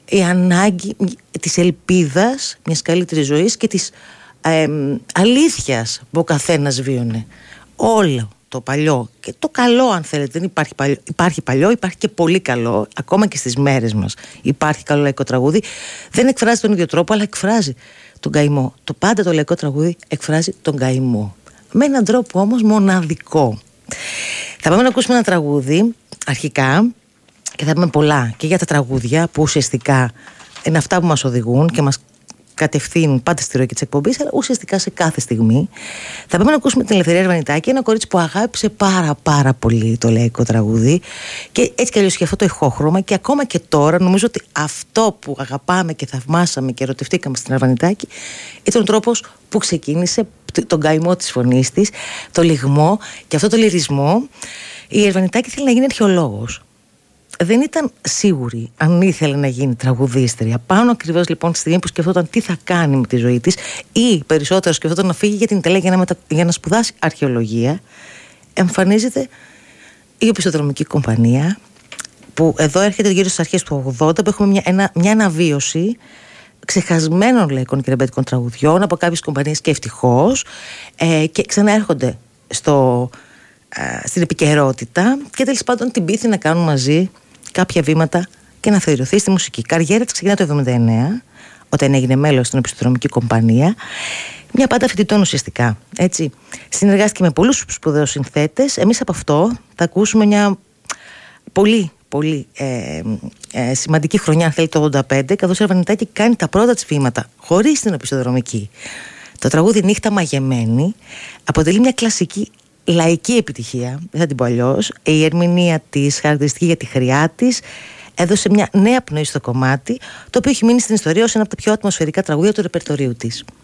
η ανάγκη της ελπίδας μιας καλύτερης ζωής και της αλήθειας που ο καθένας βίωνε. Όλο το παλιό και το καλό, αν θέλετε, δεν υπάρχει παλιό. Υπάρχει παλιό, υπάρχει και πολύ καλό. Ακόμα και στις μέρες μας υπάρχει καλό λαϊκό τραγούδι. Δεν εκφράζει τον ίδιο τρόπο, αλλά εκφράζει τον καημό. Το πάντα το λαϊκό τραγούδι εκφράζει τον καημό, με έναν τρόπο όμως μοναδικό. Θα πάμε να ακούσουμε ένα τραγούδι αρχικά και θα πούμε πολλά και για τα τραγούδια που ουσιαστικά είναι αυτά που μας οδηγούν και μας κατευθύνουν πάντα στη ροή της εκπομπής, αλλά ουσιαστικά σε κάθε στιγμή. Θα πάμε να ακούσουμε την Ελευθερία Αρβανιτάκη, ένα κορίτσι που αγάπησε πάρα πολύ το λαϊκό τραγούδι και έτσι κι αλλιώς και αυτό το ηχόχρωμα, και ακόμα και τώρα νομίζω ότι αυτό που αγαπάμε και θαυμάσαμε και ερωτευτήκαμε στην Αρβανιτάκη ήταν ο τρόπος που ξεκίνησε τον καημό της φωνής της, το λυγμό και αυτό το λυρισμό. Η Αρβανιτάκη θέλει να γίνει αρχαιολόγος. Δεν ήταν σίγουρη αν ήθελε να γίνει τραγουδίστρια. Πάνω ακριβώς λοιπόν στη στιγμή που σκεφτόταν τι θα κάνει με τη ζωή της, ή περισσότερο σκεφτόταν να φύγει για την Ιταλία για να σπουδάσει αρχαιολογία, εμφανίζεται η Οπισθοδρομική Κομπανία, που εδώ έρχεται γύρω στις αρχές του 80, που έχουμε μια αναβίωση ξεχασμένων λαϊκών και ρεμπέτικων τραγουδιών από κάποιες κομπανίες, και ευτυχώς, και ξαναέρχονται στην επικαιρότητα, και τέλος πάντων την πείθει να κάνουν μαζί κάποια βήματα και να θεωρηθεί στη μουσική. Η καριέρα της ξεκινά το 1979, όταν έγινε μέλος στην Οπισθοδρομική Κομπανία, μια πάντα φοιτητών ουσιαστικά. Έτσι. Συνεργάστηκε με πολλούς σπουδαίους συνθέτες. Εμείς από αυτό θα ακούσουμε μια πολύ σημαντική χρονιά, αν θέλει, το 85, καθώς η Αρβανιτάκη κάνει τα πρώτα της βήματα χωρίς την Οπισθοδρομική. Το τραγούδι Νύχτα Μαγεμένη αποτελεί μια κλασική λαϊκή επιτυχία, δεν θα την πω αλλιώς. Η ερμηνεία της, χαρακτηριστική για τη χρειά της, έδωσε μια νέα πνοή στο κομμάτι, το οποίο έχει μείνει στην ιστορία ως ένα από τα πιο ατμοσφαιρικά τραγούδια του ρεπερτορίου της.